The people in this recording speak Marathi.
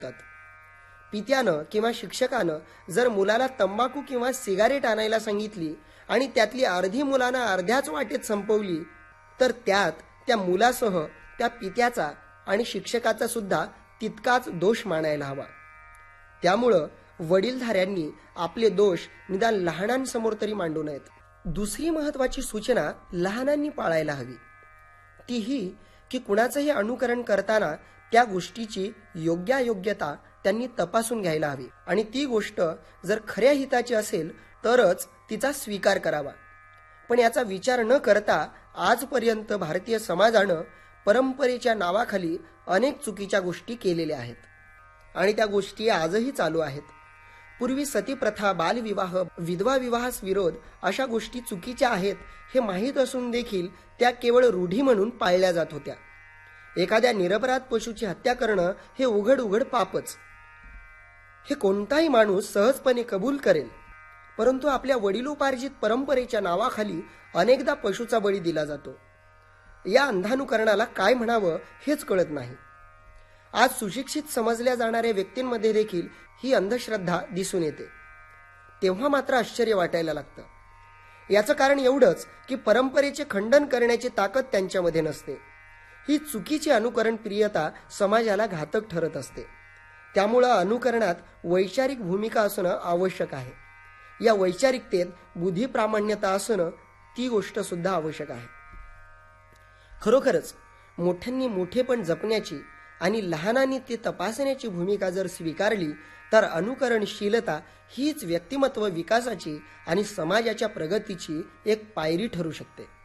पित्यानं किंवा शिक्षकानं जर मुलाला तंबाखू किंवा सिगारेट आणायला सांगितली आणि त्यातली अर्धी मुलानं अर्ध्याच वाटेत संपवली तर त्यात त्या मुलासह त्या पित्याचा आणि शिक्षकाचा सुद्धा तितकाच दोष मानायला हवा। त्यामुळं वडीलधाऱ्यांनी आपले दोष निदान लहानांसमोर तरी मांडू नयेत। दुसरी महत्वाची सूचना लहानांनी पाळायला हवी ती ही की कुणाचंही अनुकरण करताना त्या गोष्टीची योग्यता त्यांनी तपासून घ्यायला हवी आणि ती गोष्ट जर खऱ्या हिताची असेल तरच तिचा स्वीकार करावा। पण याचा विचार न करता आजपर्यंत भारतीय समाजानं परंपरेच्या नावाखाली अनेक चुकीच्या गोष्टी केलेल्या आहेत आणि त्या गोष्टी आजही चालू आहेत। पूर्वी सतीप्रथा, बालविवाह, विधवा विवाहास विरोध अशा गोष्टी चुकीच्या आहेत हे माहीत असून देखील त्या केवळ रूढी म्हणून पाळल्या जात होत्या। एखाद्या निरपराध पशुची हत्या करणं हे उघड पापच, हे कोणताही माणूस सहजपणे कबूल करेल। परंतु आपल्या वडिलोपार्जित परंपरेच्या नावाखाली अनेकदा पशुचा बळी दिला जातो। या अंधानुकरणाला काय म्हणावं हेच कळत नाही। आज सुशिक्षित समजल्या जाणाऱ्या व्यक्तींमध्ये देखील ही अंधश्रद्धा दिसून येते। तेव्हा मात्र आश्चर्य वाटायला लागतं। याचं कारण एवढंच की परंपरेचे खंडन करण्याची ताकद त्यांच्यामध्ये नसते। ही चुकीची अनुकरण प्रियता समाजाला घातक ठरत असते। त्यामुळे अनुकरणात वैचारिक भूमिका असणं आवश्यक आहे। या वैचारिकतेत बुद्धिप्रामाण्यता असणं ती गोष्ट सुद्धा आवश्यक आहे। खरोखरच मोठ्यांनी मोठेपण जपण्याची आणि लहानांनी ते तपासण्याची भूमिका जर स्वीकारली तर अनुकरणशीलता हीच व्यक्तिमत्व विकासाची आणि समाजाच्या प्रगतीची एक पायरी ठरू शकते।